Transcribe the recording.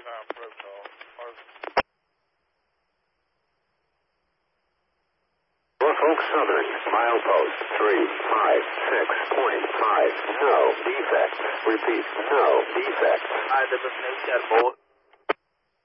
Norfolk Southern, milepost 356.5, no defect. Repeat, no defect. Dit is 9 Airport.